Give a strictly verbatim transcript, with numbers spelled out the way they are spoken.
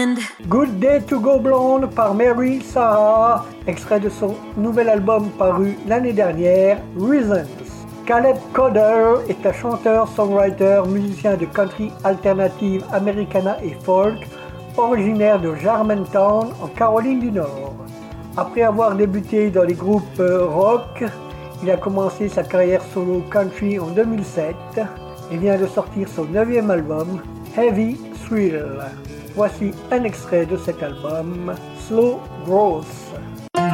Good Day to Go Blonde par Mary Sarah, extrait de son nouvel album paru l'année dernière, Reasons. Caleb Coder est un chanteur, songwriter, musicien de country alternative, americana et folk, originaire de Germantown en Caroline du Nord. Après avoir débuté dans les groupes rock, il a commencé sa carrière solo country en deux mille sept et vient de sortir son neuvième album, Heavy Thrill. Voici un extrait de cet album, Slow Growth.